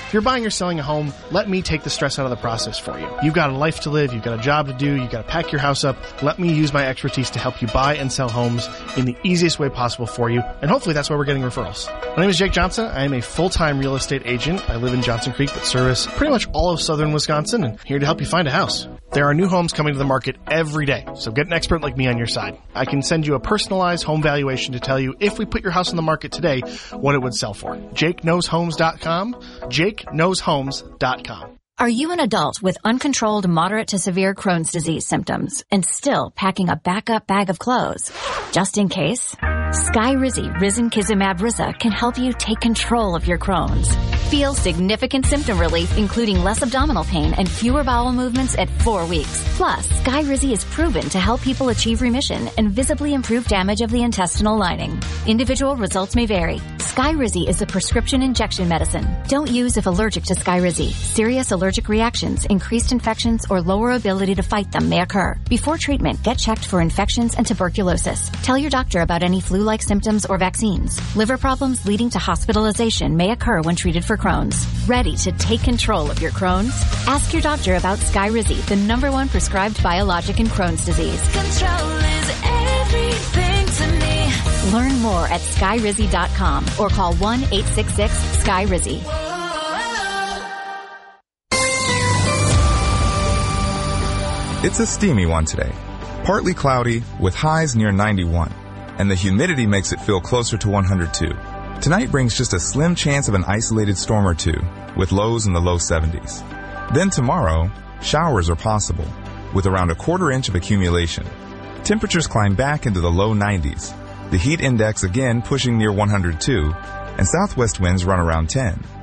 If you're buying or selling a home, let me take the stress out of the process for you. You've got a life to live, you've got a job to do, you've got to pack your house up. Let me use my expertise to help you buy and sell homes in the easiest way possible for you, and hopefully that's why we're getting referrals. My name is Jake Johnson. I am a full-time real estate agent. I live in Johnson Creek but service pretty much all of southern Wisconsin, and here to help you find a house. There are new homes coming to the market every day, so get an expert like me on your side. I can send you a personalized home valuation to tell you if we put your house on the market today, what it would sell for. JakeKnowsHomes.com, JakeKnowsHomes.com. Are you an adult with uncontrolled moderate to severe Crohn's disease symptoms and still packing a backup bag of clothes? Just in case, Skyrizi Risankizumab Riza can help you take control of your Crohn's. Feel significant symptom relief, including less abdominal pain and fewer bowel movements at 4 weeks. Plus, Skyrizi is proven to help people achieve remission and visibly improve damage of the intestinal lining. Individual results may vary. Skyrizi is a prescription injection medicine. Don't use if allergic to Skyrizi. Serious allergic reactions, increased infections, or lower ability to fight them may occur. Before treatment, get checked for infections and tuberculosis. Tell your doctor about any flu-like symptoms or vaccines. Liver problems leading to hospitalization may occur when treated for Crohn's. Ready to take control of your Crohn's? Ask your doctor about Skyrizi, the #1 prescribed biologic in Crohn's disease. Control is everything to me. Learn more at Skyrizi.com or call 1-866-SKY-RIZI. It's a steamy one today. Partly cloudy with highs near 91, and the humidity makes it feel closer to 102. Tonight brings just a slim chance of an isolated storm or two, with lows in the low 70s. Then tomorrow, showers are possible, with around a quarter inch of accumulation. Temperatures climb back into the low 90s, the heat index again pushing near 102, and southwest winds run around 10.